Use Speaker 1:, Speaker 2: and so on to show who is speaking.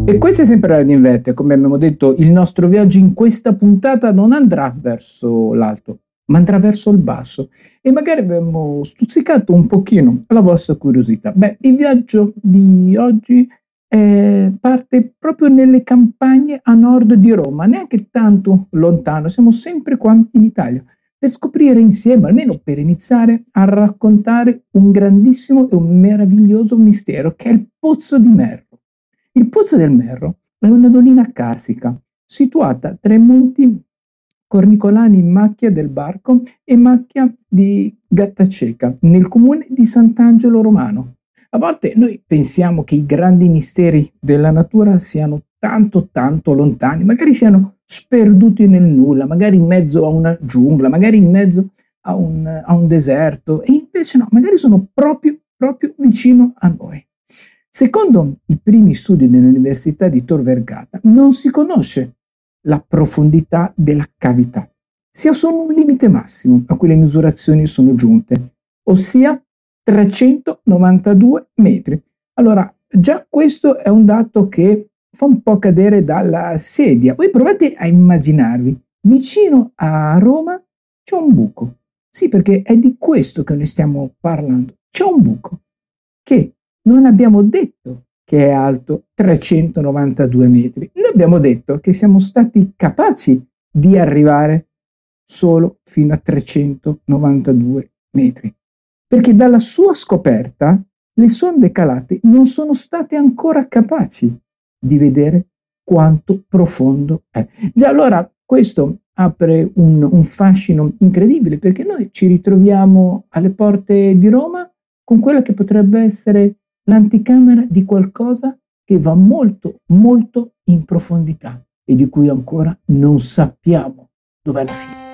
Speaker 1: E questa è sempre Radio Invette, come abbiamo detto, il nostro viaggio in questa puntata non andrà verso l'alto, ma andrà verso il basso e magari abbiamo stuzzicato un pochino la vostra curiosità. Beh, il viaggio di oggi parte proprio nelle campagne a nord di Roma, neanche tanto lontano, siamo sempre qua in Italia, per scoprire insieme, almeno per iniziare, a raccontare un grandissimo e un meraviglioso mistero che è il Pozzo di Merlo. Il Pozzo del Merlo è una dolina carsica situata tra i monti cornicolani Macchia del Barco e Macchia di Gattaceca, nel comune di Sant'Angelo Romano. A volte noi pensiamo che i grandi misteri della natura siano tanto lontani, magari siano sperduti nel nulla, magari in mezzo a una giungla, magari in mezzo a un deserto, e invece no, magari sono proprio vicino a noi. Secondo i primi studi dell'Università di Tor Vergata, non si conosce la profondità della cavità, sia solo un limite massimo a cui le misurazioni sono giunte, ossia 392 metri. Allora, già questo è un dato che fa un po' cadere dalla sedia. Voi provate a immaginarvi, vicino a Roma c'è un buco. Sì, perché è di questo che noi stiamo parlando. C'è un buco che non abbiamo detto che è alto 392 metri. Noi abbiamo detto che siamo stati capaci di arrivare solo fino a 392 metri. Perché dalla sua scoperta le sonde calate non sono state ancora capaci di vedere quanto profondo è. Già allora questo apre un fascino incredibile, perché noi ci ritroviamo alle porte di Roma con quella che potrebbe essere l'anticamera di qualcosa che va molto in profondità e di cui ancora non sappiamo dov'è la fine.